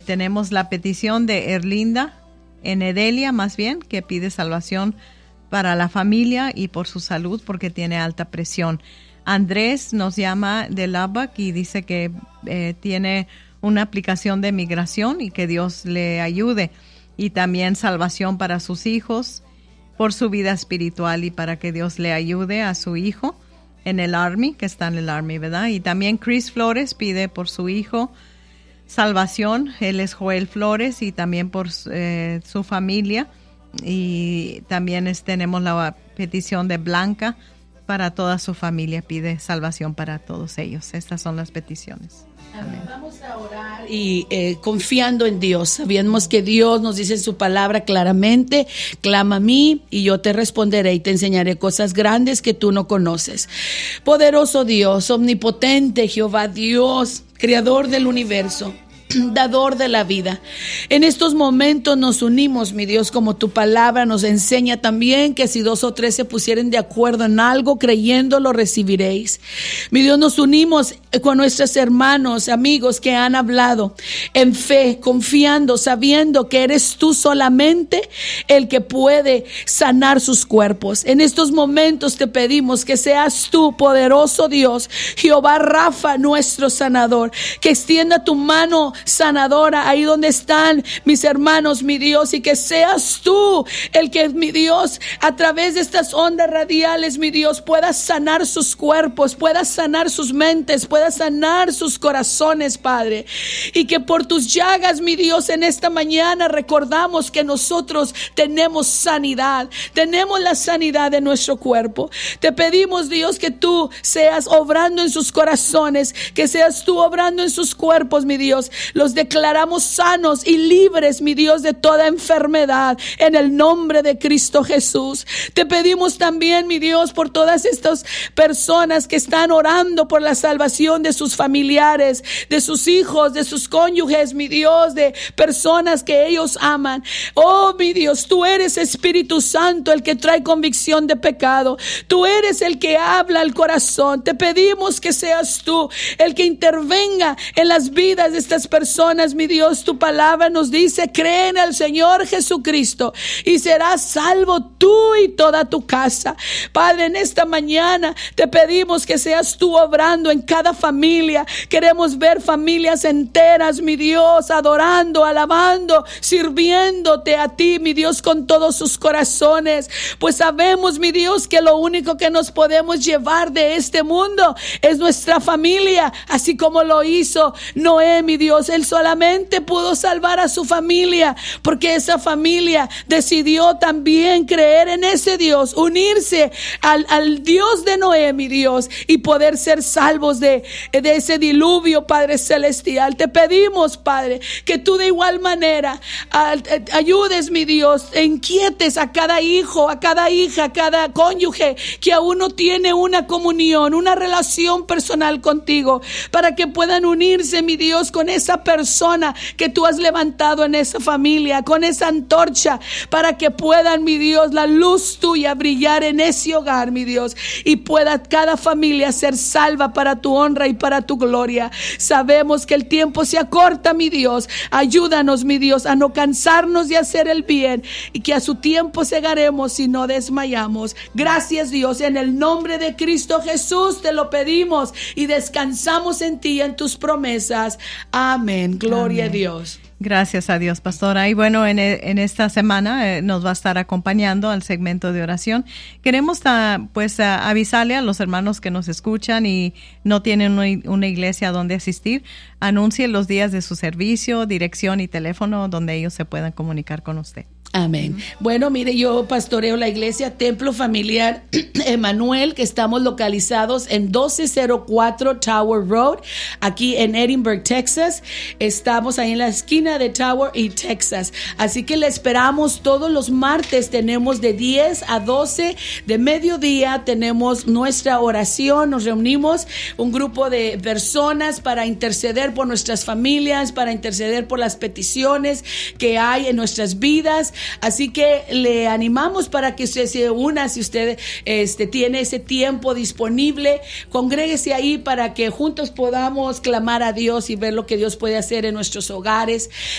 tenemos la petición de Erlinda en Edelia, más bien, que pide salvación para la familia y por su salud porque tiene alta presión. Andrés nos llama de Lubbock y dice que tiene una aplicación de migración y que Dios le ayude. Y también salvación para sus hijos, por su vida espiritual y para que Dios le ayude a su hijo en el Army, que está en el Army, ¿verdad? Y también Chris Flores pide por su hijo salvación. Él es Joel Flores y también por su familia. Y también tenemos la petición de Blanca para toda su familia. Pide salvación para todos ellos. Estas son las peticiones. Amén. Vamos a orar y confiando en Dios. Sabemos que Dios nos dice en su palabra claramente: clama a mí y yo te responderé y te enseñaré cosas grandes que tú no conoces. Poderoso Dios, omnipotente Jehová Dios, creador del universo, dador de la vida. En estos momentos nos unimos, mi Dios, como tu palabra nos enseña también, que si 2 o 3 se pusieren de acuerdo en algo, creyendo lo recibiréis. Mi Dios, nos unimos con nuestros hermanos, amigos que han hablado en fe, confiando, sabiendo que eres tú solamente el que puede sanar sus cuerpos. En estos momentos te pedimos que seas tú, poderoso Dios, Jehová Rafa, nuestro sanador, que extienda tu mano sanadora ahí donde están mis hermanos, mi Dios, y que seas tú el que, mi Dios, a través de estas ondas radiales, mi Dios, puedas sanar sus cuerpos, puedas sanar sus mentes, puedas sanar sus corazones, Padre, y que por tus llagas, mi Dios, en esta mañana recordamos que nosotros tenemos sanidad, tenemos la sanidad de nuestro cuerpo. Te pedimos, Dios, que tú seas obrando en sus corazones, que seas tú obrando en sus cuerpos, mi Dios. Los declaramos sanos y libres, mi Dios, de toda enfermedad, en el nombre de Cristo Jesús. Te pedimos también, mi Dios, por todas estas personas que están orando por la salvación de sus familiares, de sus hijos, de sus cónyuges, mi Dios, de personas que ellos aman. Oh, mi Dios, tú eres Espíritu Santo, el que trae convicción de pecado. Tú eres el que habla al corazón. Te pedimos que seas tú el que intervenga en las vidas de estas personas, mi Dios. Tu palabra nos dice: cree en el Señor Jesucristo y serás salvo tú y toda tu casa. Padre, en esta mañana te pedimos que seas tú obrando en cada familia. Queremos ver familias enteras, mi Dios, adorando, alabando, sirviéndote a ti, mi Dios, con todos sus corazones. Pues sabemos, mi Dios, que lo único que nos podemos llevar de este mundo es nuestra familia, así como lo hizo Noé, mi Dios. Él solamente pudo salvar a su familia porque esa familia decidió también creer en ese Dios, unirse al Dios de Noé, mi Dios, y poder ser salvos de ese diluvio, Padre celestial. Te pedimos, Padre, que tú de igual manera ayudes, mi Dios, inquietes a cada hijo, a cada hija, a cada cónyuge que aún no tiene una comunión, una relación personal contigo, para que puedan unirse, mi Dios, con esa persona que tú has levantado en esa familia, con esa antorcha, para que puedan, mi Dios, la luz tuya brillar en ese hogar, mi Dios, y pueda cada familia ser salva para tu honra y para tu gloria. Sabemos que el tiempo se acorta, mi Dios. Ayúdanos, mi Dios, a no cansarnos de hacer el bien y que a su tiempo segaremos y no desmayamos. Gracias, Dios, en el nombre de Cristo Jesús te lo pedimos y descansamos en ti y en tus promesas. Amén. Gloria a Dios. Gracias a Dios, pastora. Y bueno, en esta semana nos va a estar acompañando al segmento de oración. Queremos avisarle a los hermanos que nos escuchan y no tienen una iglesia donde asistir, anuncien los días de su servicio, dirección y teléfono donde ellos se puedan comunicar con usted. Amén. Bueno, mire, yo pastoreo la iglesia Templo Familiar Emanuel, que estamos localizados en 1204 Tower Road, aquí en Edinburgh, Texas. Estamos ahí en la esquina de Tower y Texas. Así que le esperamos todos los martes. Tenemos de 10 a 12 de mediodía. Tenemos nuestra oración. Nos reunimos un grupo de personas para interceder por nuestras familias, para interceder por las peticiones que hay en nuestras vidas. Así que le animamos para que usted se una. Si usted tiene ese tiempo disponible, congréguese ahí para que juntos podamos clamar a Dios y ver lo que Dios puede hacer en nuestros hogares.